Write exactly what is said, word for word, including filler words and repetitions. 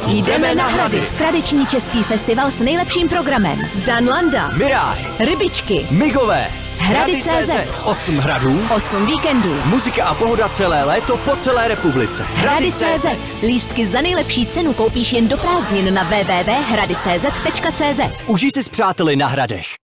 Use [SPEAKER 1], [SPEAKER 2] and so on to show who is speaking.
[SPEAKER 1] Jdeme na Hrady.
[SPEAKER 2] Tradiční český festival s nejlepším programem. Dan Landa,
[SPEAKER 1] Miráj,
[SPEAKER 2] Rybičky,
[SPEAKER 1] Migové,
[SPEAKER 2] Hrady tečka cé zet.
[SPEAKER 1] osm hradů,
[SPEAKER 2] osm víkendů.
[SPEAKER 1] muzika a pohoda celé léto po celé republice.
[SPEAKER 2] Hrady tečka cé zet. Lístky za nejlepší cenu koupíš jen do prázdnin na w w w tečka hrady tečka cé zet tečka cé zet.
[SPEAKER 1] Užij si s přáteli na Hradech.